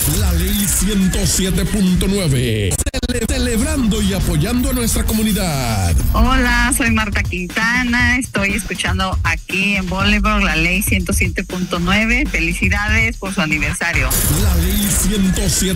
La Ley 107.9. Celebrando y apoyando a nuestra comunidad. Hola, soy Marta Quintana. Estoy escuchando aquí en Boulevard La Ley 107.9. Felicidades por su aniversario. La Ley 107.